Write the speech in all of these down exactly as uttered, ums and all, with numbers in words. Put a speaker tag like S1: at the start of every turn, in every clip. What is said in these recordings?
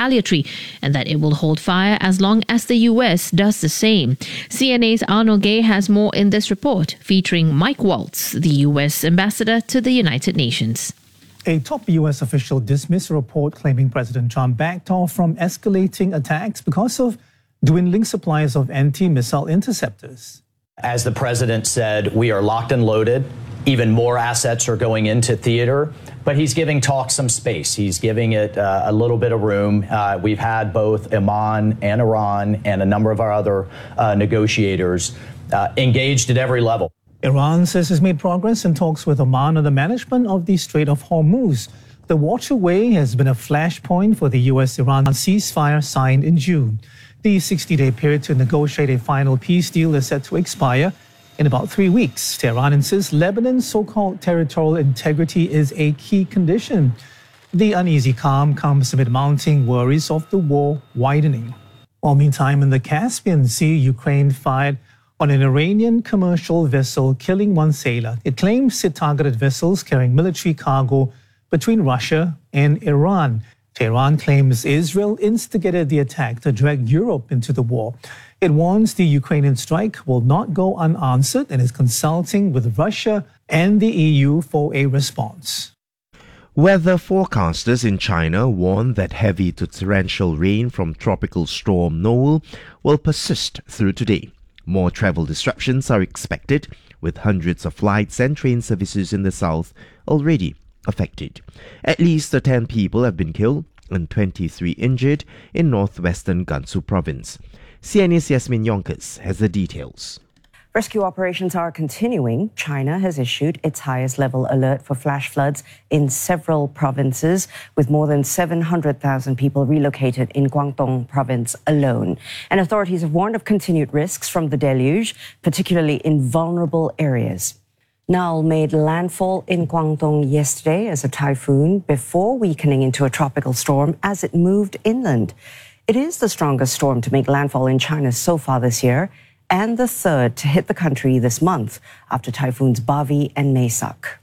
S1: retaliatory and that it will hold fire as long as the U S does the same. C N A's Arnold Gay has more in this report, featuring Mike Waltz, the U S ambassador to the United Nations.
S2: A top U S official dismissed a report claiming President Trump backed off from escalating attacks because of dwindling supplies of anti-missile interceptors.
S3: As the president said, we are locked and loaded. Even more assets are going into theater, but he's giving talk some space. He's giving it uh, a little bit of room. Uh, we've had both Oman and Iran and a number of our other uh, negotiators uh, engaged at every level.
S2: Iran says it's made progress in talks with Oman on the management of the Strait of Hormuz. The waterway has been a flashpoint for the U S-Iran ceasefire signed in June. The sixty-day period to negotiate a final peace deal is set to expire in about three weeks. Tehran insists Lebanon's so-called territorial integrity is a key condition. The uneasy calm comes amid mounting worries of the war widening. While meantime, in the Caspian Sea, Ukraine fired on an Iranian commercial vessel, killing one sailor. It claims it targeted vessels carrying military cargo between Russia and Iran. Tehran claims Israel instigated the attack to drag Europe into the war. It warns the Ukrainian strike will not go unanswered and is consulting with Russia and the E U for a response.
S4: Weather forecasters in China warn that heavy to torrential rain from tropical storm Noel will persist through today. More travel disruptions are expected, with hundreds of flights and train services in the south already affected. At least ten people have been killed and twenty-three injured in northwestern Gansu province. C N A's Yasmin Yonkers has the details.
S5: Rescue operations are continuing. China has issued its highest level alert for flash floods in several provinces, with more than seven hundred thousand people relocated in Guangdong province alone. And authorities have warned of continued risks from the deluge, particularly in vulnerable areas. Nal made landfall in Guangdong yesterday as a typhoon before weakening into a tropical storm as it moved inland. It is the strongest storm to make landfall in China so far this year, and the third to hit the country this month after typhoons Bavi and Maisak.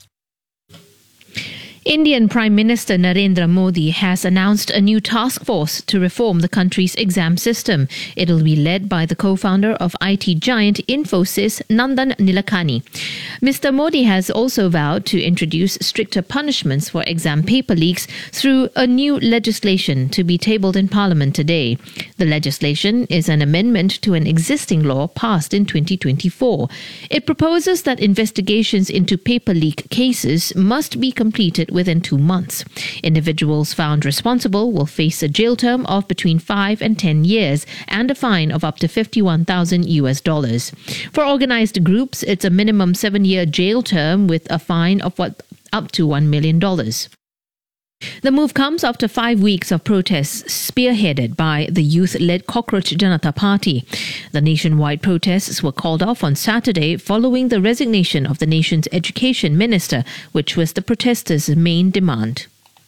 S1: Indian Prime Minister Narendra Modi has announced a new task force to reform the country's exam system. It'll be led by the co-founder of I T giant Infosys, Nandan Nilekani. Mister Modi has also vowed to introduce stricter punishments for exam paper leaks through a new legislation to be tabled in Parliament today. The legislation is an amendment to an existing law passed in twenty twenty-four. It proposes that investigations into paper leak cases must be completed within two months. Individuals found responsible will face a jail term of between five and ten years and a fine of up to fifty-one thousand U S dollars. For organized groups, it's a minimum seven-year jail term with a fine of what up to one million dollars. The move comes after five weeks of protests spearheaded by the youth-led Cockroach Janata Party. The nationwide protests were called off on Saturday following the resignation of the nation's education minister, which was the protesters' main demand.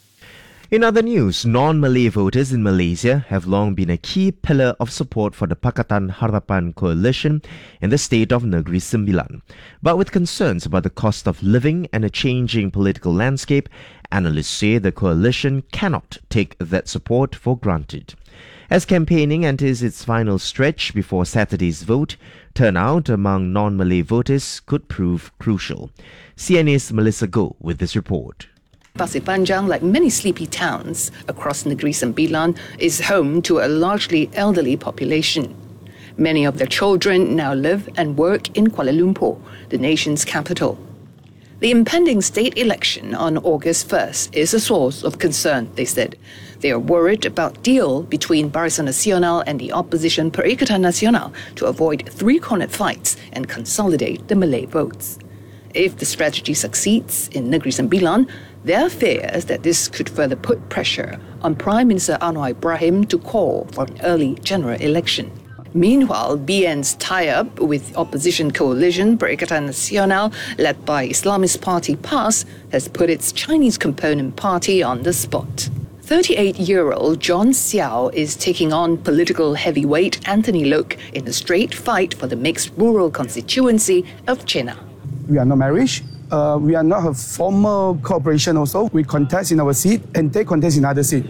S4: In other news, non-Malay voters in Malaysia have long been a key pillar of support for the Pakatan Harapan coalition in the state of Negeri Sembilan. But with concerns about the cost of living and a changing political landscape, analysts say the coalition cannot take that support for granted. As campaigning enters its final stretch before Saturday's vote, turnout among non-Malay voters could prove crucial. C N A's Melissa Goh with this report.
S6: Pasir Panjang, like many sleepy towns across Negeri Sembilan, is home to a largely elderly population. Many of their children now live and work in Kuala Lumpur, the nation's capital. The impending state election on August first is a source of concern, they said. They are worried about deal between Barisan Nasional and the opposition Perikatan Nasional to avoid three-cornered fights and consolidate the Malay votes. If the strategy succeeds in Negeri Sembilan, there are fears that this could further put pressure on Prime Minister Anwar Ibrahim to call for an early general election. Meanwhile, B N's tie-up with opposition coalition Perikatan Nasional, led by Islamist party PAS, has put its Chinese component party on the spot. thirty-eight-year-old John Xiao is taking on political heavyweight Anthony Loke in a straight fight for the mixed rural constituency of Chenas.
S7: We are not married. Uh, we are not a formal cooperation also. We contest in our seat and they contest in other seat.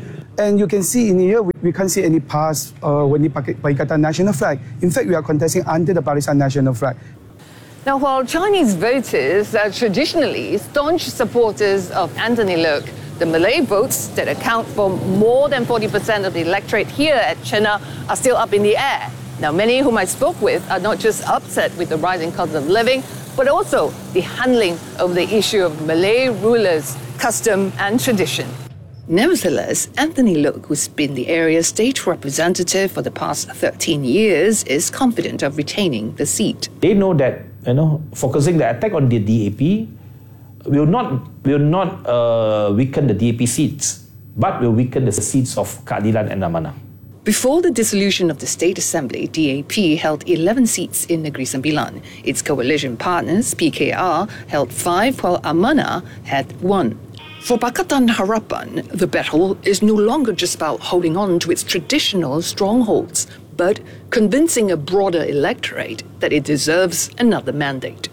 S7: And you can see in here, we, we can't see any pass uh, when the Pakistan national flag. In fact, we are contesting under the Pakistan national flag.
S6: Now, while Chinese voters are traditionally staunch supporters of Anthony Loke, the Malay votes that account for more than forty percent of the electorate here at Chener are still up in the air. Now, many whom I spoke with are not just upset with the rising cost of living, but also the handling of the issue of Malay rulers, custom and tradition. Nevertheless, Anthony Loke, who's been the area's state representative for the past thirteen years, is confident of retaining the seat.
S8: They know that, you know, focusing the attack on the D A P will not will not uh, weaken the D A P seats, but will weaken the seats of Keadilan and Amanah.
S6: Before the dissolution of the State Assembly, D A P held eleven seats in Negeri Sembilan. Its coalition partners, P K R, held five, while Amanah had one. For Pakatan Harapan, the battle is no longer just about holding on to its traditional strongholds, but convincing a broader electorate that it deserves another mandate.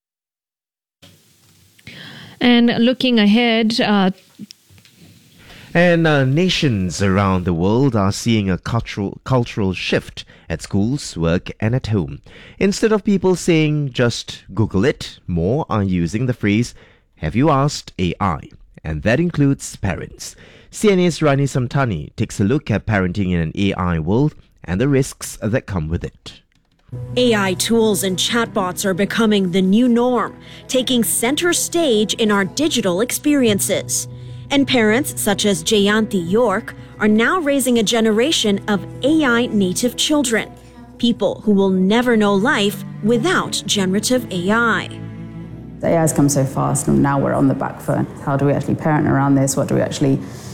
S1: And looking ahead, uh,
S4: And uh, nations around the world are seeing a cultural cultural shift at schools, work, and at home. Instead of people saying just Google it, more are using the phrase, have you asked A I? And that includes parents. C N A's Rani Samtani takes a look at parenting in an A I world and the risks that come with it.
S9: A I tools and chatbots are becoming the new norm, taking center stage in our digital experiences. And parents such as Jayanti York are now raising a generation of A I native children, people who will never know life without generative A I.
S10: The A I has come so fast and now we're on the back foot. How do we actually parent around this? What do we actually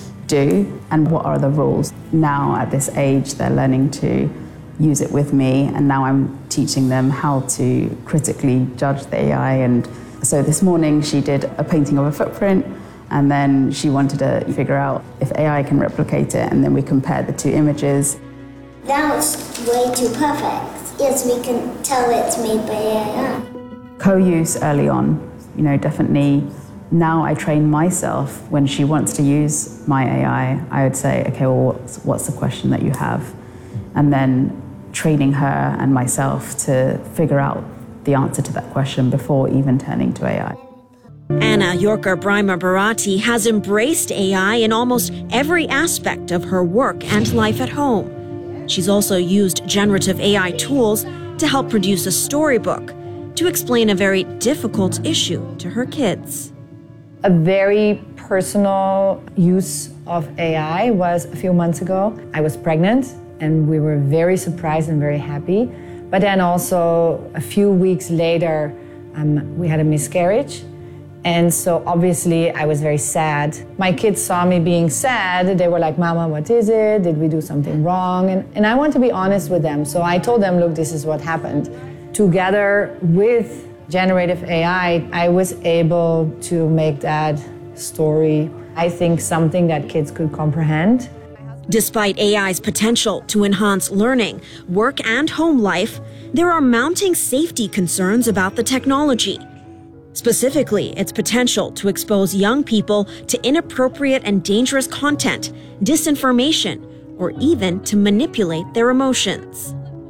S10: do? And what are the rules? Now at this age, they're learning to use it with me, and now I'm teaching them how to critically judge the A I. And so this morning she did a painting of a footprint, and then she wanted to figure out if A I can replicate it, and then we compared the two images.
S11: Now it's way too perfect. Yes, we can tell it's made by A I.
S10: Co-use early on, you know, definitely. Now I train myself when she wants to use my A I, I would say, okay, well, what's, what's the question that you have? And then training her and myself to figure out the answer to that question before even turning to A I.
S9: Anna Yorker Brima Bharati has embraced A I in almost every aspect of her work and life at home. She's also used generative A I tools to help produce a storybook to explain a very difficult issue to her kids.
S12: A very personal use of A I was a few months ago. I was pregnant and we were very surprised and very happy. But then also a few weeks later, um, we had a miscarriage. And so obviously I was very sad. My kids saw me being sad. They were like, Mama, what is it? Did we do something wrong? And, and I want to be honest with them. So I told them, look, this is what happened. Together with generative A I, I was able to make that story, I think, something that kids could comprehend.
S9: Despite A I's potential to enhance learning, work, and home life, there are mounting safety concerns about the technology. Specifically, its potential to expose young people to inappropriate and dangerous content, disinformation, or even to manipulate their emotions.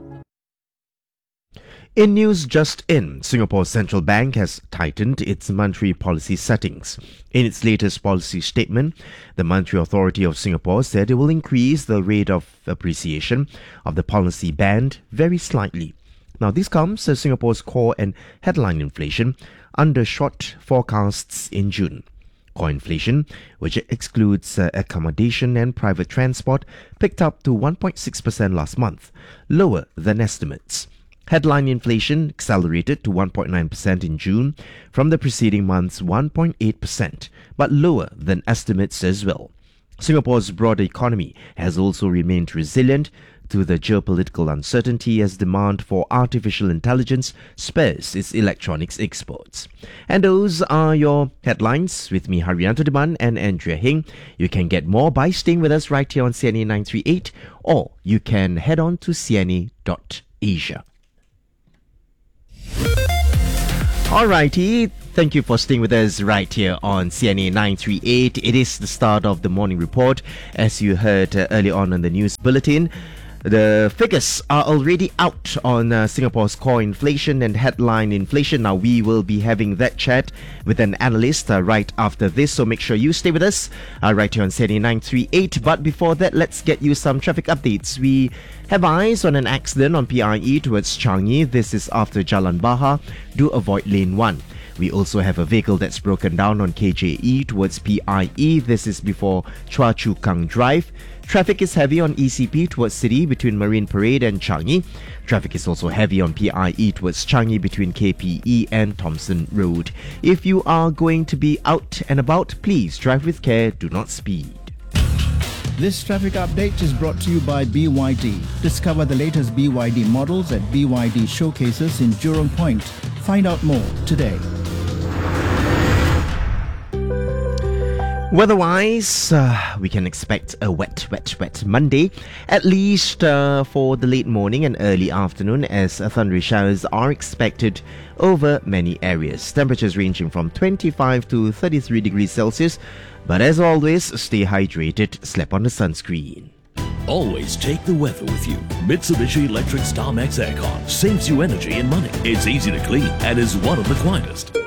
S4: In news just in, Singapore's central bank has tightened its monetary policy settings. In its latest policy statement, the Monetary Authority of Singapore said it will increase the rate of appreciation of the policy band very slightly. Now, this comes as Singapore's core and headline inflation undershot forecasts in June. Core inflation, which excludes uh, accommodation and private transport, picked up to one point six percent last month, lower than estimates. Headline inflation accelerated to one point nine percent in June from the preceding month's one point eight percent, but lower than estimates as well. Singapore's broader economy has also remained resilient to the geopolitical uncertainty as demand for artificial intelligence spurs its electronics exports. And those are your headlines with me, Haryanto Diman and Andrea Hing. You can get more by staying with us right here on C N A nine thirty-eight, or you can head on to C N A dot asia. Alrighty, thank you for staying with us right here on C N A nine three eight. It is the start of the morning report. As you heard uh, early on in the news bulletin, the figures are already out on uh, Singapore's core inflation and headline inflation. Now, we will be having that chat with an analyst uh, right after this, so make sure you stay with us uh, right here on C N A nine three eight. But before that, let's get you some traffic updates. We have eyes on an accident on P I E towards Changi. This is after Jalan Bahar. Do avoid lane one. We also have a vehicle that's broken down on K J E towards P I E. This is before Chua Chu Kang Drive. Traffic is heavy on E C P towards City between Marine Parade and Changi. Traffic is also heavy on P I E towards Changi between K P E and Thomson Road. If you are going to be out and about, please drive with care, do not speed.
S13: This traffic update is brought to you by B Y D. Discover the latest B Y D models at B Y D showcases in Jurong Point. Find out more today.
S4: Weather-wise, uh, we can expect a wet, wet, wet Monday, at least uh, for the late morning and early afternoon, as uh, thundery showers are expected over many areas. Temperatures ranging from twenty-five to thirty-three degrees Celsius. But as always, stay hydrated, slap on the sunscreen.
S14: Always take the weather with you. Mitsubishi Electric StarMax Aircon saves you energy and money. It's easy to clean and is one of the quietest.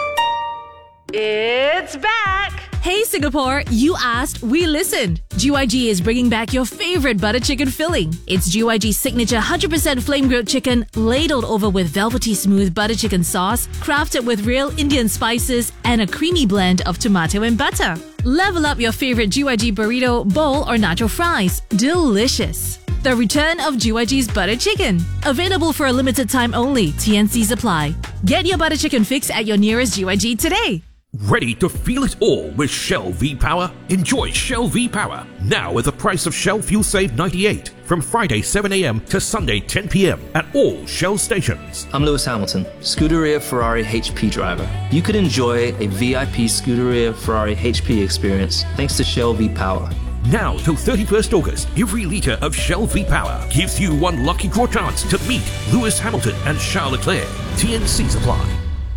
S15: It's back! Hey Singapore, you asked, we listened. G Y G is bringing back your favorite butter chicken filling. It's G Y G's signature one hundred percent flame-grilled chicken, ladled over with velvety smooth butter chicken sauce, crafted with real Indian spices, and a creamy blend of tomato and butter. Level up your favorite G Y G burrito, bowl, or nacho fries. Delicious. The return of G Y G's butter chicken. Available for a limited time only. T N Cs apply. Get your butter chicken fix at your nearest G Y G today.
S14: Ready to feel it all with Shell V-Power? Enjoy Shell V-Power now at the price of Shell Fuel Save ninety-eight from Friday seven a.m. to Sunday ten p.m. at all Shell stations.
S16: I'm Lewis Hamilton, Scuderia Ferrari H P driver. You could enjoy a V I P Scuderia Ferrari H P experience thanks to Shell V-Power.
S14: Now till thirty-first August, every litre of Shell V-Power gives you one lucky draw chance to meet Lewis Hamilton and Charles Leclerc. T N Cs apply.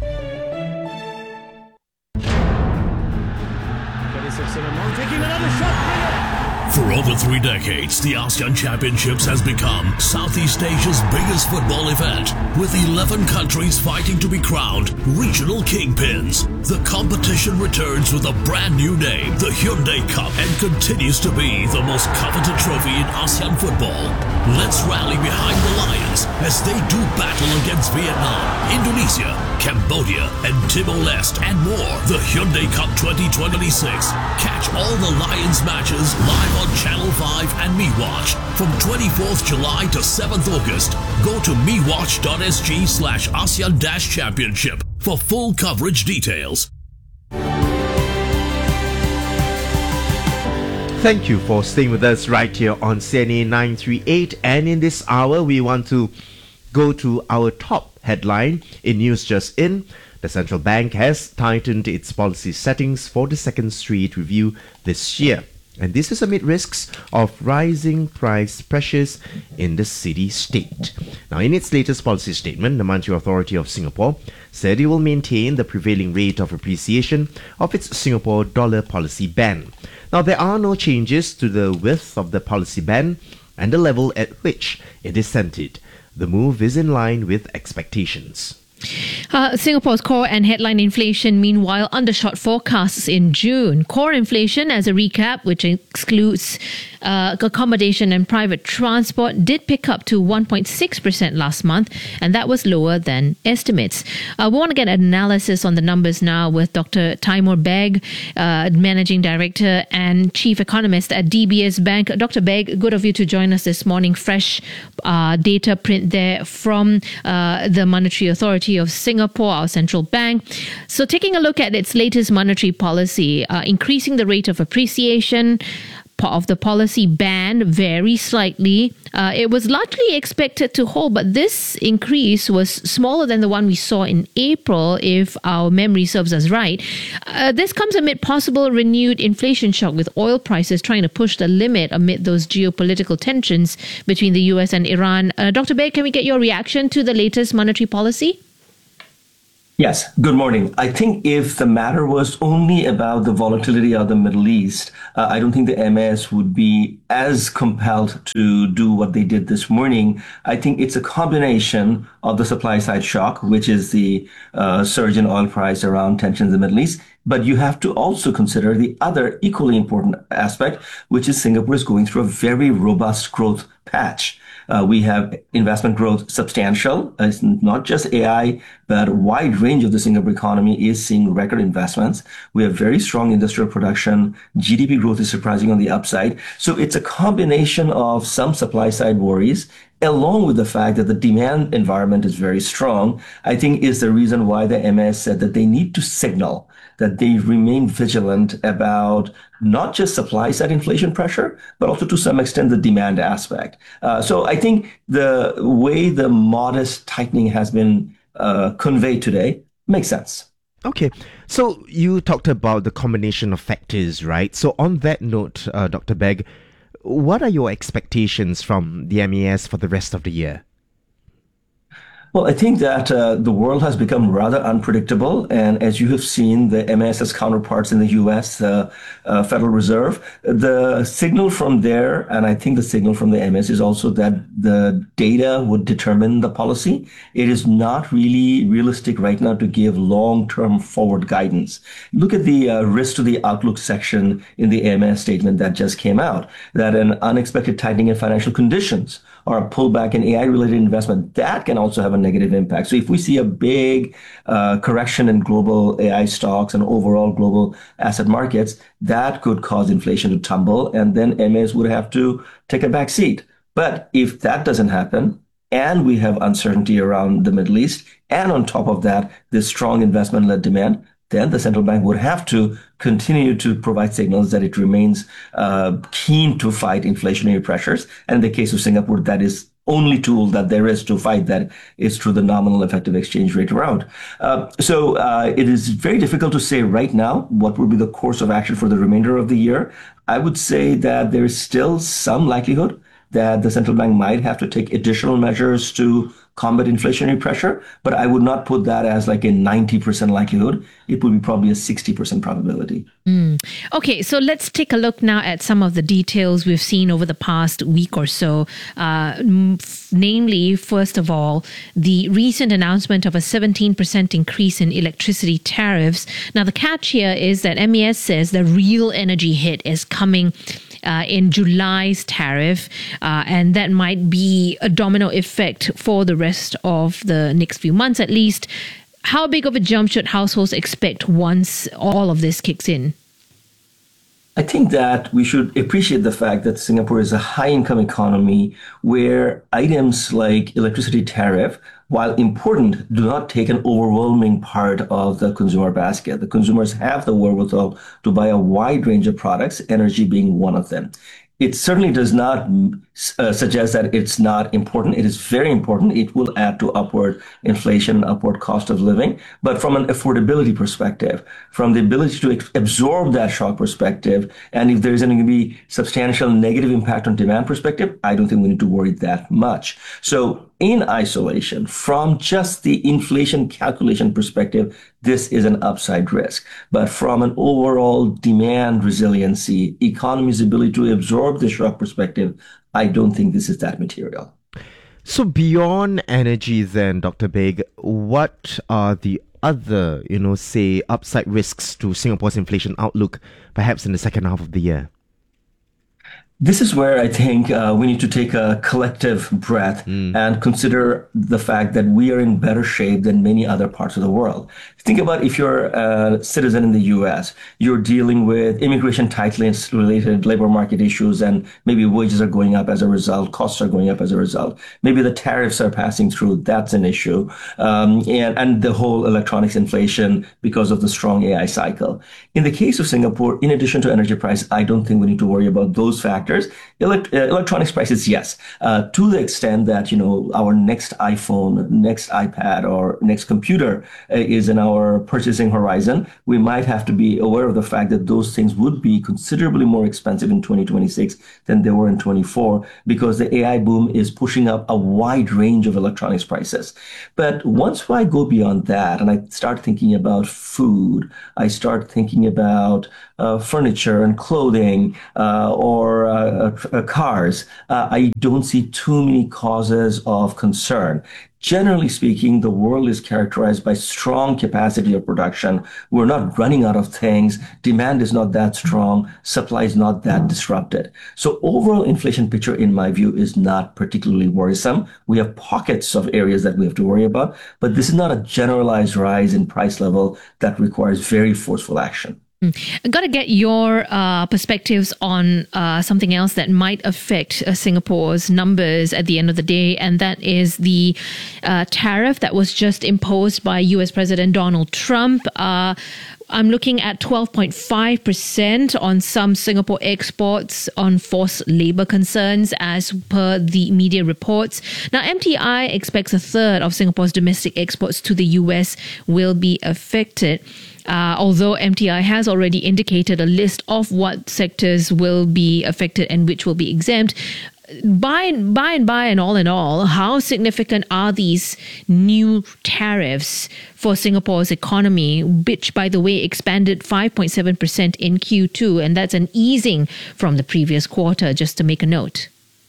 S14: For over three decades, the ASEAN Championships has become Southeast Asia's biggest football event, with eleven countries fighting to be crowned regional kingpins. The competition returns with a brand new name, the Hyundai Cup, and continues to be the most coveted trophy in ASEAN football. Let's rally behind the Lions as they do battle against Vietnam, Indonesia, Cambodia, and Timor-Leste, and more. The Hyundai Cup twenty twenty-six. Catch all the Lions matches live on Channel five and MeWatch from twenty-fourth July to seventh August. Go to mewatch.sg slash ASEAN dash championship for full coverage details.
S4: Thank you for staying with us right here on C N A nine three eight, and in this hour we want to go to our top headline in News Just In. The central bank has tightened its policy settings for the second straight review this year. And this is amid risks of rising price pressures in the city-state. Now, in its latest policy statement, the Monetary Authority of Singapore said it will maintain the prevailing rate of appreciation of its Singapore dollar policy band. Now, there are no changes to the width of the policy band and the level at which it is centered. The move is in line with expectations.
S1: Uh, Singapore's core and headline inflation, meanwhile, undershot forecasts in June. Core inflation, as a recap, which excludes uh, accommodation and private transport, did pick up to one point six percent last month, and that was lower than estimates. Uh, we want to get an analysis on the numbers now with Doctor Taimur Beg, uh, Managing Director and Chief Economist at D B S Bank. Doctor Beg, good of you to join us this morning. Fresh uh, data print there from uh, the Monetary Authority of Singapore, our central bank. So taking a look at its latest monetary policy, uh, increasing the rate of appreciation of the policy band very slightly. Uh, it was largely expected to hold, but this increase was smaller than the one we saw in April, if our memory serves us right. Uh, this comes amid possible renewed inflation shock, with oil prices trying to push the limit amid those geopolitical tensions between the U S and Iran. Uh, Doctor Beg, can we get your reaction to the latest monetary policy?
S17: Yes, good morning. I think if the matter was only about the volatility of the Middle East, uh, I don't think the M A S would be as compelled to do what they did this morning. I think it's a combination of the supply side shock, which is the uh, surge in oil price around tensions in the Middle East. But you have to also consider the other equally important aspect, which is Singapore is going through a very robust growth patch. Uh, we have investment growth substantial. It's not just A I, but a wide range of the Singapore economy is seeing record investments. We have very strong industrial production. G D P growth is surprising on the upside. So it's a combination of some supply side worries, along with the fact that the demand environment is very strong, I think is the reason why the M A S said that they need to signal that they remain vigilant about not just supply side inflation pressure, but also to some extent the demand aspect. Uh, so I think the way the modest tightening has been uh, conveyed today makes sense.
S4: Okay, so you talked about the combination of factors, right? So on that note, uh, Doctor Begg, what are your expectations from the M A S for the rest of the year?
S17: Well, I think that uh, the world has become rather unpredictable. And as you have seen, the M A S's counterparts in the U S, the uh, uh, Federal Reserve, the signal from there, and I think the signal from the M A S is also that the data would determine the policy. It is not really realistic right now to give long-term forward guidance. Look at the uh, risk to the outlook section in the M A S statement that just came out, that an unexpected tightening in financial conditions or a pullback in A I-related investment, that can also have a negative impact. So if we see a big uh, correction in global A I stocks and overall global asset markets, that could cause inflation to tumble, and then M A S would have to take a back seat. But if that doesn't happen, and we have uncertainty around the Middle East, and on top of that, this strong investment-led demand, then the central bank would have to continue to provide signals that it remains uh, keen to fight inflationary pressures. And in the case of Singapore, that is only tool that there is to fight that is through the nominal effective exchange rate route. Uh, so uh, it is very difficult to say right now what will be the course of action for the remainder of the year. I would say that there is still some likelihood that the central bank might have to take additional measures to combat inflationary pressure, but I would not put that as like a ninety percent likelihood. It would be probably a sixty percent probability.
S1: Mm. Okay, so let's take a look now at some of the details we've seen over the past week or so. Uh, namely, first of all, the recent announcement of a seventeen percent increase in electricity tariffs. Now, the catch here is that M A S says the real energy hit is coming Uh, in July's tariff, uh, and that might be a domino effect for the rest of the next few months at least. How big of a jump should households expect once all of this kicks in?
S17: I think that we should appreciate the fact that Singapore is a high-income economy where items like electricity tariff, while important, do not take an overwhelming part of the consumer basket. The consumers have the wherewithal to buy a wide range of products, energy being one of them. It certainly does not uh, suggest that it's not important. It is very important. It will add to upward inflation and upward cost of living. But from an affordability perspective, from the ability to absorb that shock perspective, and if there's going to be substantial negative impact on demand perspective, I don't think we need to worry that much. So in isolation, from just the inflation calculation perspective, this is an upside risk. But from an overall demand resiliency, economy's ability to absorb the shock perspective, I don't think this is that material.
S4: So beyond energy then, Doctor Begg, what are the other, you know, say, upside risks to Singapore's inflation outlook, perhaps in the second half of the year?
S17: This is where I think uh, we need to take a collective breath mm. and consider the fact that we are in better shape than many other parts of the world. Think about if you're a citizen in the U S, you're dealing with immigration tightness related labor market issues, and maybe wages are going up as a result, costs are going up as a result. Maybe the tariffs are passing through, that's an issue. Um, and, and the whole electronics inflation because of the strong A I cycle. In the case of Singapore, in addition to energy price, I don't think we need to worry about those factors factors. Elect- uh, electronics prices, yes, uh, to the extent that, you know, our next iPhone, next iPad, or next computer uh, is in our purchasing horizon, we might have to be aware of the fact that those things would be considerably more expensive in twenty twenty-six than they were in twenty-four, because the A I boom is pushing up a wide range of electronics prices. But once I go beyond that and I start thinking about food, I start thinking about uh, furniture and clothing uh, or uh, uh, cars, uh, I don't see too many causes of concern. Generally speaking, the world is characterized by strong capacity of production. We're not running out of things. Demand is not that strong. Supply is not that disrupted. So overall inflation picture, in my view, is not particularly worrisome. We have pockets of areas that we have to worry about, but this is not a generalized rise in price level that requires very forceful action.
S1: I've got to get your uh, perspectives on uh, something else that might affect uh, Singapore's numbers at the end of the day, and that is the uh, tariff that was just imposed by U S President Donald Trump. Uh, I'm looking at twelve point five percent on some Singapore exports on forced labour concerns, as per the media reports. Now, M T I expects a third of Singapore's domestic exports to the U S will be affected. Uh, although M T I has already indicated a list of what sectors will be affected and which will be exempt. By and, by and by and all in all, how significant are these new tariffs for Singapore's economy, which, by the way, expanded five point seven percent in Q two, and that's an easing from the previous quarter, just to make a note?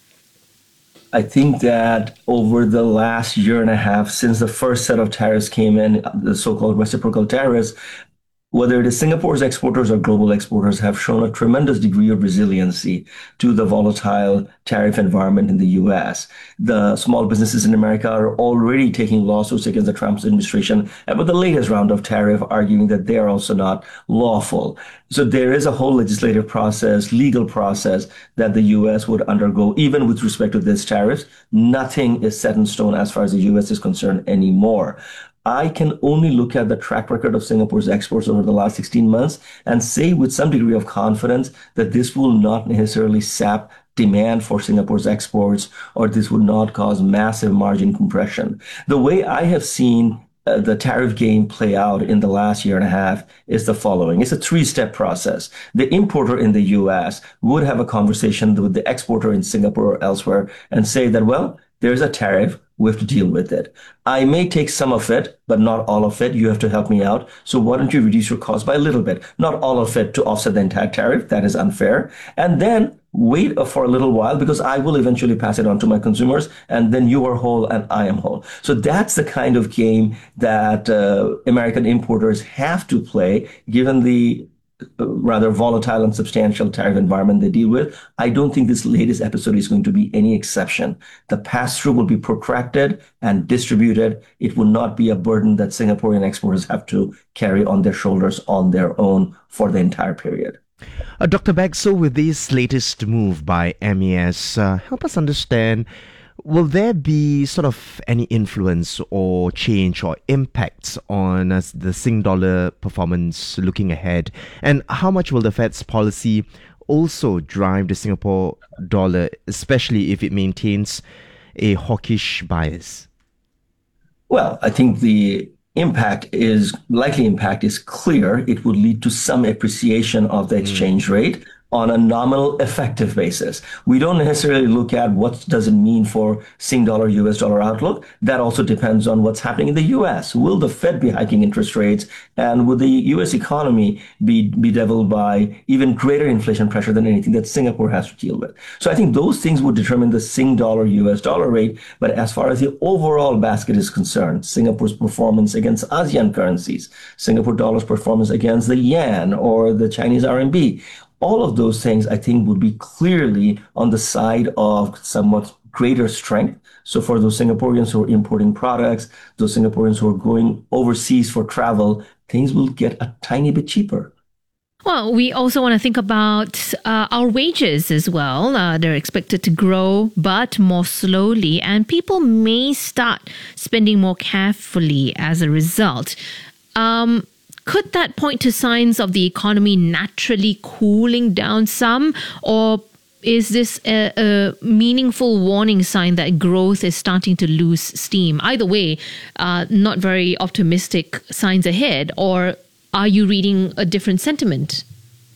S17: I think that over the last year and a half, since the first set of tariffs came in, the so-called reciprocal tariffs, whether it is Singapore's exporters or global exporters, have shown a tremendous degree of resiliency to the volatile tariff environment in the U S. The small businesses in America are already taking lawsuits against the Trump administration about the latest round of tariff, arguing that they are also not lawful. So there is a whole legislative process, legal process that the U S would undergo, even with respect to this tariffs. Nothing is set in stone as far as the U S is concerned anymore. I can only look at the track record of Singapore's exports over the last sixteen months and say with some degree of confidence that this will not necessarily sap demand for Singapore's exports, or this would not cause massive margin compression. The way I have seen uh, the tariff game play out in the last year and a half is the following. It's a three-step process. The importer in the U S would have a conversation with the exporter in Singapore or elsewhere and say that, well, there's a tariff. We have to deal with it. I may take some of it, but not all of it. You have to help me out. So why don't you reduce your cost by a little bit? Not all of it to offset the entire tariff. That is unfair. And then wait for a little while, because I will eventually pass it on to my consumers, and then you are whole and I am whole. So that's the kind of game that uh, American importers have to play, given the rather volatile and substantial tariff environment they deal with. I don't think this latest episode is going to be any exception. The pass-through will be protracted and distributed. It will not be a burden that Singaporean exporters have to carry on their shoulders on their own for the entire period.
S4: Uh, Doctor Beg, so with this latest move by M A S, uh, help us understand, will there be sort of any influence or change or impacts on uh, the Sing dollar performance looking ahead? And how much will the Fed's policy also drive the Singapore dollar, especially if it maintains a hawkish bias?
S17: Well, I think the impact is, likely impact is clear. It would lead to some appreciation of the exchange mm. rate on a nominal effective basis. We don't necessarily look at what does it mean for Sing dollar, U S dollar outlook. That also depends on what's happening in the U S. Will the Fed be hiking interest rates? And will the U S economy be bedeviled by even greater inflation pressure than anything that Singapore has to deal with? So I think those things would determine the Sing dollar, U S dollar rate. But as far as the overall basket is concerned, Singapore's performance against ASEAN currencies, Singapore dollar's performance against the yen or the Chinese R M B, all of those things, I think, would be clearly on the side of somewhat greater strength. So for those Singaporeans who are importing products, those Singaporeans who are going overseas for travel, things will get a tiny bit cheaper.
S1: Well, we also want to think about uh, our wages as well. Uh, they're expected to grow, but more slowly, and people may start spending more carefully as a result. Um, Could that point to signs of the economy naturally cooling down some, or is this a, a meaningful warning sign that growth is starting to lose steam? Either way, uh, not very optimistic signs ahead, or are you reading a different sentiment?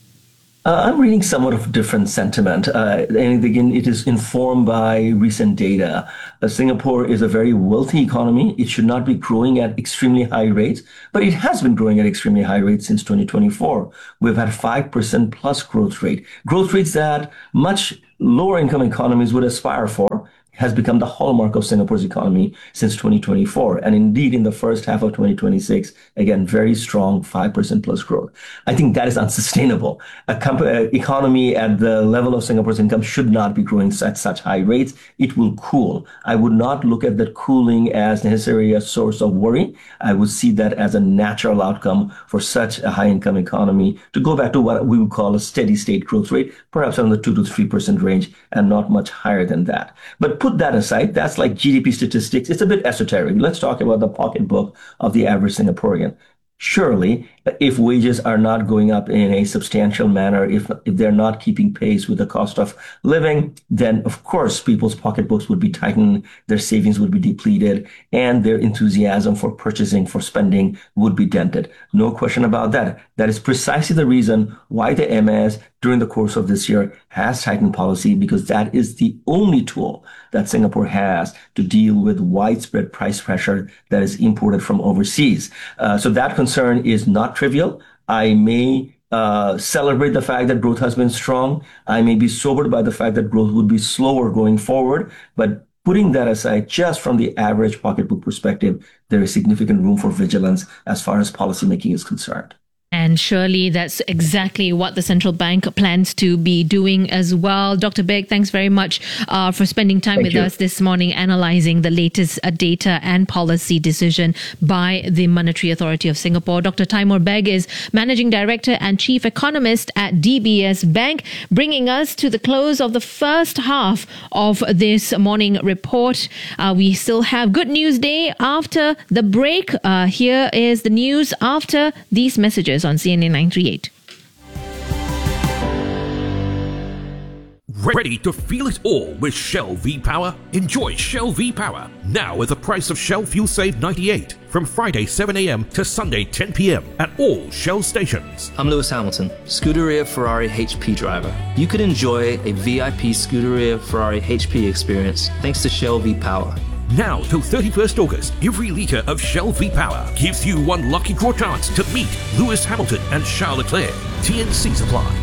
S17: Uh, I'm reading somewhat of different sentiment, uh, and again, it is informed by recent data. Uh, Singapore is a very wealthy economy. It should not be growing at extremely high rates, but it has been growing at extremely high rates since twenty twenty-four. We've had five percent plus growth rate, growth rates that much lower income economies would aspire for. Has become the hallmark of Singapore's economy since twenty twenty-four. And indeed, in the first half of twenty twenty-six, again, very strong five percent plus growth. I think that is unsustainable. A comp- uh, economy at the level of Singapore's income should not be growing at such high rates. It will cool. I would not look at that cooling as necessarily a source of worry. I would see that as a natural outcome for such a high income economy to go back to what we would call a steady state growth rate, perhaps around the two to three percent range and not much higher than that. But put that aside, that's like G D P statistics. It's a bit esoteric. Let's talk about the pocketbook of the average Singaporean. Surely, if wages are not going up in a substantial manner, if if they're not keeping pace with the cost of living, then of course people's pocketbooks would be tightened, their savings would be depleted, and their enthusiasm for purchasing, for spending would be dented. No question about that. That is precisely the reason why the M A S during the course of this year has tightened policy, because that is the only tool that Singapore has to deal with widespread price pressure that is imported from overseas. Uh, so that concern is not trivial. I may uh, celebrate the fact that growth has been strong. I may be sobered by the fact that growth would be slower going forward. But putting that aside, just from the average pocketbook perspective, there is significant room for vigilance as far as policymaking is concerned.
S1: And surely that's exactly what the central bank plans to be doing as well. Doctor Beg, thanks very much uh, for spending time Thank with you. us this morning, analysing the latest uh, data and policy decision by the Monetary Authority of Singapore. Doctor Taimur Beg is Managing Director and Chief Economist at D B S Bank, bringing us to the close of the first half of this morning report. Uh, we still have Good News Day after the break. Uh, here is the news after these messages on C N A nine thirty-eight.
S18: Ready to feel it all with Shell V-Power? Enjoy Shell V-Power now with the price of Shell Fuel Save ninety-eight from Friday seven a.m. to Sunday ten p.m. at all Shell stations.
S16: I'm Lewis Hamilton, Scuderia Ferrari H P driver. You could enjoy a V I P Scuderia Ferrari H P experience thanks to Shell V-Power.
S18: Now till thirty-first August, every litre of Shell V-Power gives you one lucky draw chance to meet Lewis Hamilton and Charles Leclerc. T N Cs apply.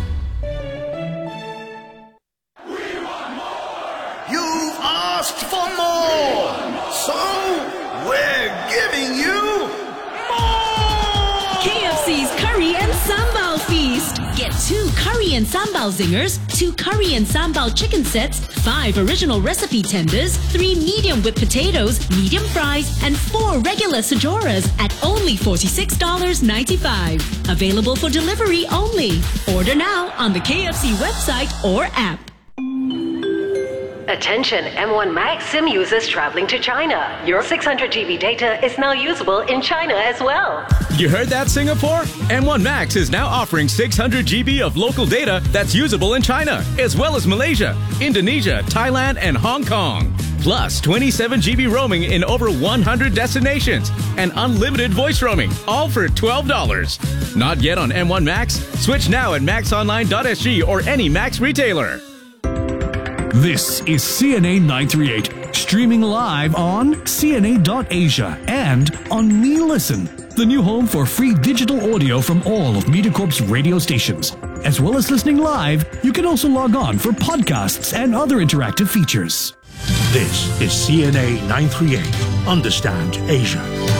S19: You've asked for more, so we're giving you more!
S15: K F C's Curry and Sambal Feast. Get two Curry and Sambal Zingers, two Curry and Sambal chicken sets, five original recipe tenders, three medium whipped potatoes, medium fries, and four regular Sajoras at only forty-six dollars and ninety-five cents. Available for delivery only. Order now on the K F C website or app.
S20: Attention M one Max SIM users traveling to China. Your six hundred gigabyte data is now usable in China as well.
S21: You heard that, Singapore? M one Max is now offering six hundred gigabytes of local data that's usable in China, as well as Malaysia, Indonesia, Thailand, and Hong Kong. Plus twenty-seven gigabyte roaming in over one hundred destinations and unlimited voice roaming, all for twelve dollars. Not yet on M one Max? Switch now at max online dot s g or any Max retailer.
S14: This is C N A nine thirty-eight, streaming live on C N A dot asia and on Me Listen, the new home for free digital audio from all of MediaCorp's radio stations. As well as listening live, you can also log on for podcasts and other interactive features. This is C N A nine thirty-eight. Understand Asia.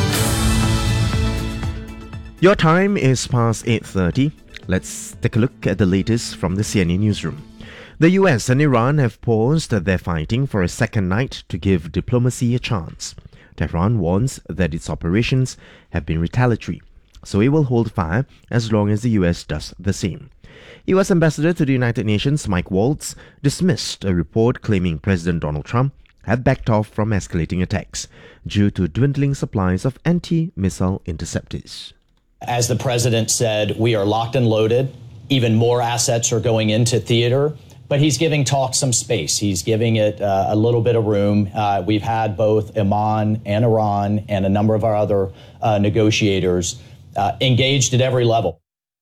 S4: Your time is past eight thirty. Let's take a look at the latest from the C N A newsroom. The U S and Iran have paused their fighting for a second night to give diplomacy a chance. Tehran warns that its operations have been retaliatory, so it will hold fire as long as the U S does the same. U S Ambassador to the United Nations Mike Waltz dismissed a report claiming President Donald Trump had backed off from escalating attacks due to dwindling supplies of anti-missile interceptors.
S3: As the president said, we are locked and loaded. Even more assets are going into theater. but he's giving talk some space. He's giving it uh, a little bit of room. Uh, we've had both Oman and Iran and a number of our other uh, negotiators uh, engaged at every level.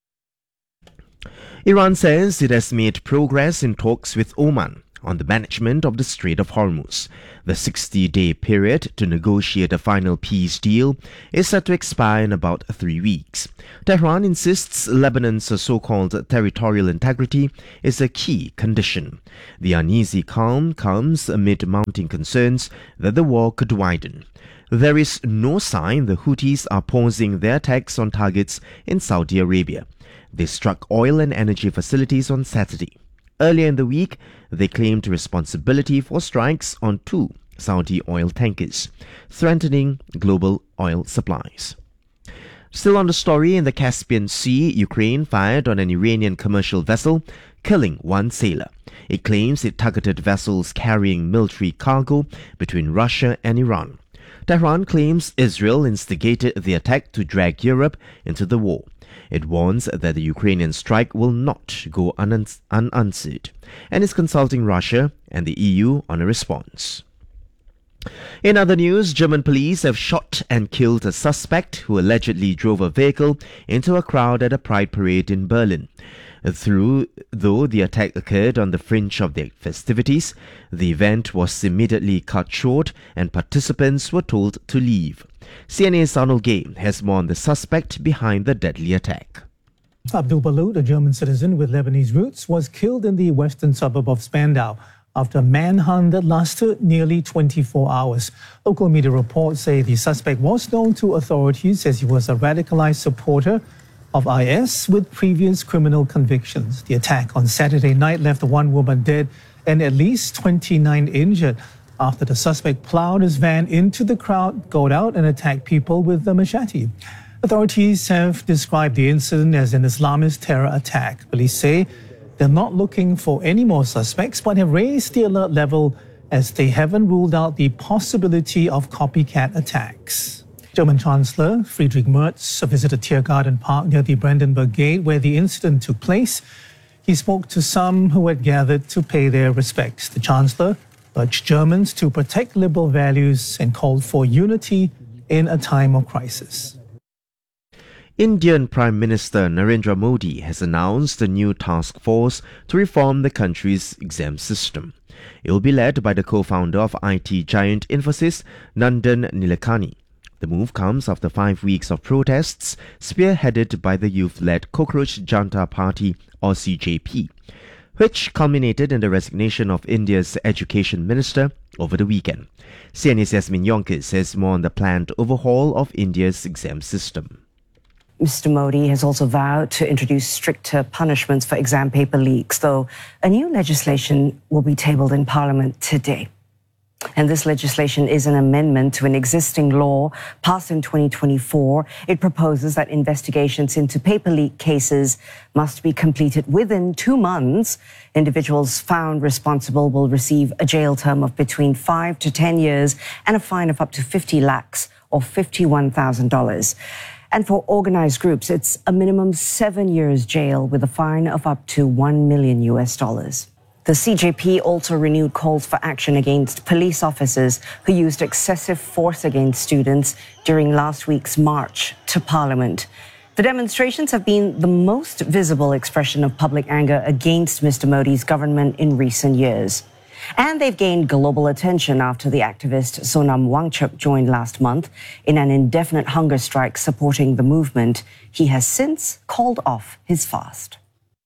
S4: Iran says it has made progress in talks with Oman on the management of the Strait of Hormuz. The sixty-day period to negotiate a final peace deal is set to expire in about three weeks. Tehran insists Lebanon's so-called territorial integrity is a key condition. The uneasy calm comes amid mounting concerns that the war could widen. There is no sign the Houthis are pausing their attacks on targets in Saudi Arabia. They struck oil and energy facilities on Saturday. Earlier in the week, they claimed responsibility for strikes on two Saudi oil tankers, threatening global oil supplies. Still on the story, in the Caspian Sea, Ukraine fired on an Iranian commercial vessel, killing one sailor. It claims it targeted vessels carrying military cargo between Russia and Iran. Tehran claims Israel instigated the attack to drag Europe into the war. It warns that the Ukrainian strike will not go unans- unanswered and is consulting Russia and the E U on a response. In other news, German police have shot and killed a suspect who allegedly drove a vehicle into a crowd at a pride parade in Berlin. Through, though the attack occurred on the fringe of the festivities, the event was immediately cut short and participants were told to leave. C N A's Arnold Gay has more on the suspect behind the deadly attack.
S2: Abdul Balut, a German citizen with Lebanese roots, was killed in the western suburb of Spandau after a manhunt that lasted nearly twenty-four hours. Local media reports say the suspect was known to authorities as he was a radicalized supporter of I S with previous criminal convictions. The attack on Saturday night left one woman dead and at least twenty-nine injured after the suspect plowed his van into the crowd, got out and attacked people with a machete. Authorities have described the incident as an Islamist terror attack. Police say they're not looking for any more suspects but have raised the alert level as they haven't ruled out the possibility of copycat attacks. German Chancellor Friedrich Merz visited Tiergarten Park near the Brandenburg Gate where the incident took place. He spoke to some who had gathered to pay their respects. The Chancellor urged Germans to protect liberal values and called for unity in a time of crisis.
S4: Indian Prime Minister Narendra Modi has announced a new task force to reform the country's exam system. It will be led by the co-founder of I T giant Infosys, Nandan Nilekani. The move comes after five weeks of protests spearheaded by the youth-led Cockroach Janta Party, or C J P, which culminated in the resignation of India's education minister over the weekend. C N A's Yasmin Yonkis says more on the planned overhaul of India's exam system.
S5: Mister Modi has also vowed to introduce stricter punishments for exam paper leaks, though a new legislation will be tabled in Parliament today. And this legislation is an amendment to an existing law passed in twenty twenty-four. It proposes that investigations into paper leak cases must be completed within two months. Individuals found responsible will receive a jail term of between five to ten years and a fine of up to fifty lakhs or fifty-one thousand dollars. And for organized groups, it's a minimum seven years jail with a fine of up to one million U S dollars. The C J P also renewed calls for action against police officers who used excessive force against students during last week's march to Parliament. The demonstrations have been the most visible expression of public anger against Mister Modi's government in recent years. And they've gained global attention after the activist Sonam Wangchuk joined last month in an indefinite hunger strike supporting the movement. He has since called off his fast.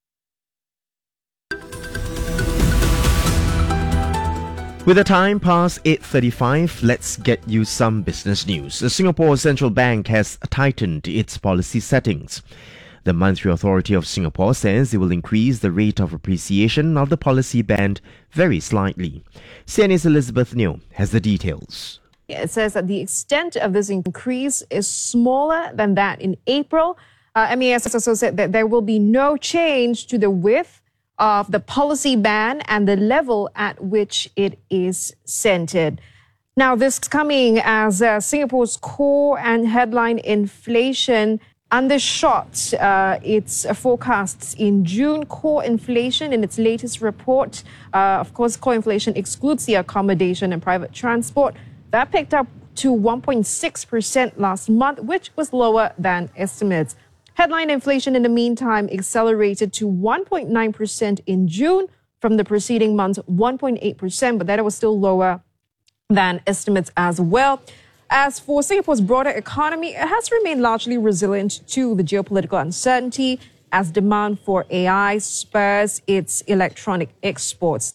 S4: With the time past eight thirty-five, let's get you some business news. The Singapore Central Bank has tightened its policy settings. The Monetary Authority of Singapore says it will increase the rate of appreciation of the policy band very slightly. C N A's Elizabeth Neo has the details.
S22: It says that the extent of this increase is smaller than that in April. Uh, M A S also said that there will be no change to the width of the policy band and the level at which it is centered. Now, this is coming as uh, Singapore's core and headline inflation undershot uh, its forecasts in June. Core inflation in its latest report, uh, of course, core inflation excludes the accommodation and private transport. That picked up to one point six percent last month, which was lower than estimates. Headline inflation, in the meantime, accelerated to one point nine percent in June from the preceding month's one point eight percent, but that was still lower than estimates as well. As for Singapore's broader economy, it has remained largely resilient to the geopolitical uncertainty as demand for A I spurs its electronic exports.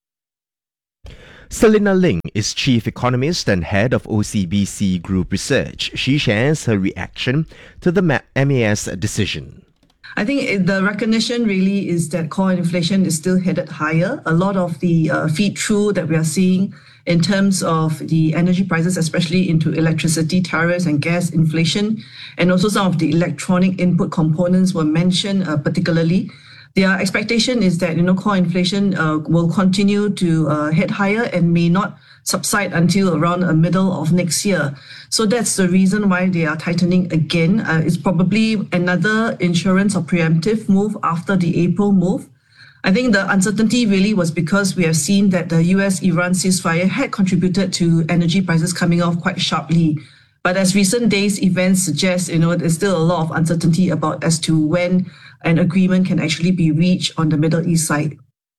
S4: Selina Ling is chief economist and head of O C B C Group Research. She shares her reaction to the M A S decision.
S7: I think the recognition really is that core inflation is still headed higher. A lot of the uh, feed through that we are seeing in terms of the energy prices, especially into electricity tariffs and gas inflation, and also some of the electronic input components were mentioned uh, particularly. Their expectation is that, you know, core inflation uh, will continue to uh, head higher and may not subside until around the middle of next year. So that's the reason why they are tightening again. Uh, it's probably another insurance or preemptive move after the April move. I think the uncertainty really was because we have seen that the U S Iran ceasefire had contributed to energy prices coming off quite sharply. But as recent days events suggest, you know, there's still a lot of uncertainty about as to when an agreement can actually be reached on the Middle East side.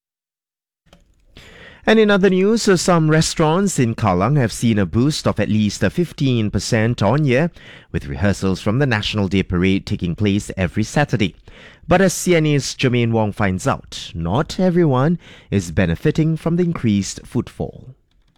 S4: And in other news, some restaurants in Kallang have seen a boost of at least fifteen percent on year, with rehearsals from the National Day Parade taking place every Saturday. But as C N A's Jermaine Wong finds out, not everyone is benefiting from the increased footfall.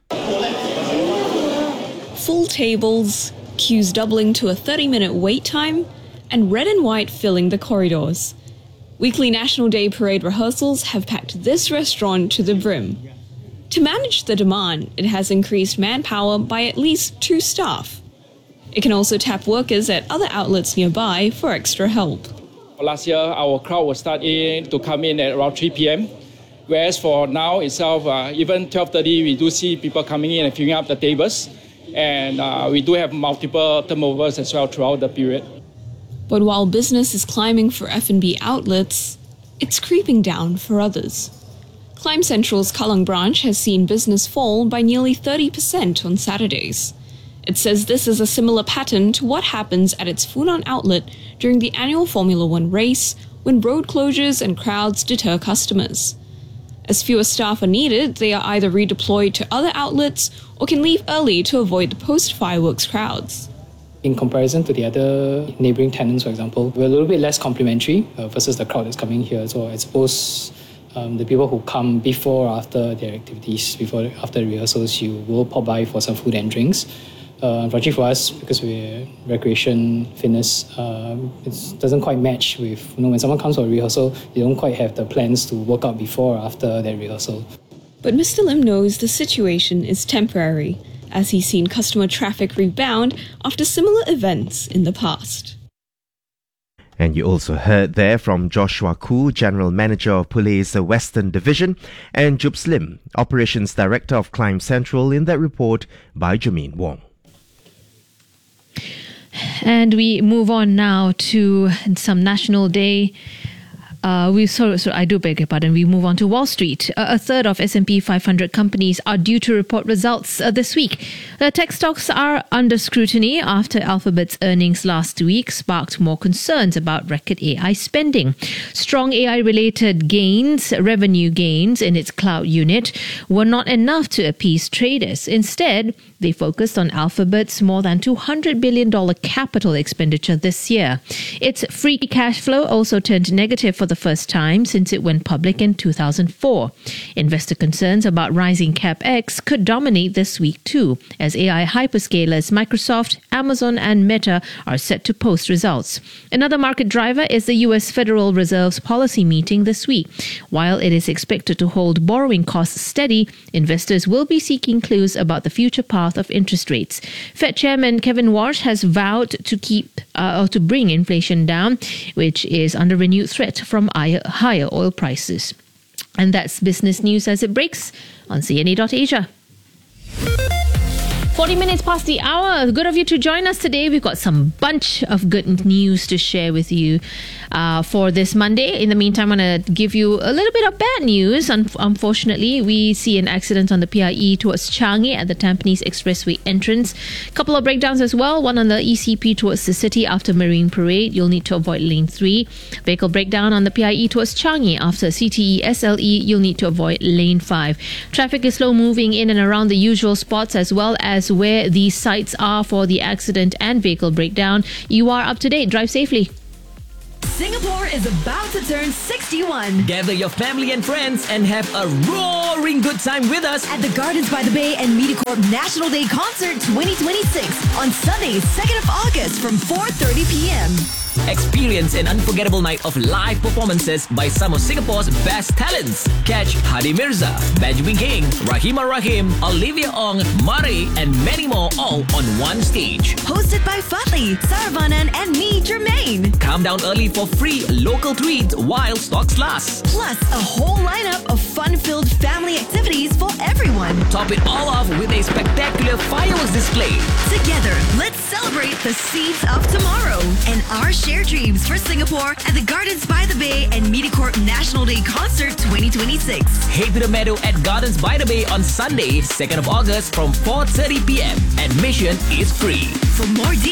S8: Full tables, queues doubling to a thirty-minute wait time, and red and white filling the corridors. Weekly National Day Parade rehearsals have packed this restaurant to the brim. To manage the demand, it has increased manpower by at least two staff. It can also tap workers at other outlets nearby for extra help.
S23: Last year, our crowd was starting to come in at around three p.m. Whereas for now itself, uh, even twelve thirty, we do see people coming in and filling up the tables. And uh, we do have multiple turnovers as well throughout the period.
S8: But while business is climbing for F and B outlets, it's creeping down for others. Climb Central's Kallang branch has seen business fall by nearly thirty percent on Saturdays. It says this is a similar pattern to what happens at its Funan outlet during the annual Formula One race, when road closures and crowds deter customers. As fewer staff are needed, they are either redeployed to other outlets or can leave early to avoid the post-fireworks crowds.
S23: In comparison to the other neighbouring tenants, for example, we're a little bit less complimentary uh, versus the crowd that's coming here. So I suppose um, the people who come before or after their activities, before after the rehearsals, you will pop by for some food and drinks. Uh, unfortunately for us, because we're recreation, fitness, uh, it doesn't quite match with, you know, when someone comes for a rehearsal, they don't quite have the plans to work out before or after their rehearsal.
S8: But Mister Lim knows the situation is temporary, as he's seen customer traffic rebound after similar events in the past.
S4: And you also heard there from Joshua Koo, General Manager of Police Western Division, and Jubs Lim, Operations Director of Climb Central, in that report by Jermaine Wong.
S1: And we move on now to some National Day. Uh, we so, so I do beg your pardon. We move on to Wall Street. Uh, a third of S and P five hundred companies are due to report results uh, this week. The tech stocks are under scrutiny after Alphabet's earnings last week sparked more concerns about record A I spending. Strong A I-related gains, revenue gains in its cloud unit, were not enough to appease traders. Instead, they focused on Alphabet's more than two hundred billion dollars capital expenditure this year. Its free cash flow also turned negative for the first time since it went public in two thousand four. Investor concerns about rising CapEx could dominate this week too, as A I hyperscalers Microsoft, Amazon and Meta are set to post results. Another market driver is the U S Federal Reserve's policy meeting this week. While it is expected to hold borrowing costs steady, investors will be seeking clues about the future path of interest rates. Fed Chairman Kevin Warsh has vowed to keep uh, or to bring inflation down, which is under renewed threat from higher oil prices. And that's business news as it breaks on C N A dot Asia. forty minutes past the hour. Good of you to join us today. We've got some bunch of good news to share with you uh, for this Monday. In the meantime, I'm going to give you a little bit of bad news. Un- unfortunately, we see an accident on the P I E towards Changi at the Tampines Expressway entrance. Couple of breakdowns as well. One on the E C P towards the city after Marine Parade. You'll need to avoid lane three. Vehicle breakdown on the P I E towards Changi after C T E S L E. You'll need to avoid lane five. Traffic is slow moving in and around the usual spots as well as where these sites are for the accident and vehicle breakdown. You are up to date. Drive safely.
S6: Singapore is about to turn sixty-one. Gather your family and friends and have a roaring good time with us at the Gardens by the Bay and MediaCorp National Day Concert twenty twenty-six on Sunday, second of August from four thirty p.m. Experience an unforgettable night of live performances by some of Singapore's best talents. Catch Hadi Mirza, Benjamin King, Rahimah Rahim, Olivia Ong, Murray, and many more all on one stage. Hosted by Fatli, Saravanan, and me, Jermaine. Come down early for free local treats while stocks last. Plus, a whole lineup of fun-filled family activities for everyone. Top it all off with a spectacular fireworks display. Together, let's celebrate the seeds of tomorrow and our shared dreams for Singapore at the Gardens by the Bay and MediaCorp National Day Concert twenty twenty-six. Head to the meadow at Gardens by the Bay on Sunday, second of August from four thirty p.m. Admission is free. For more details,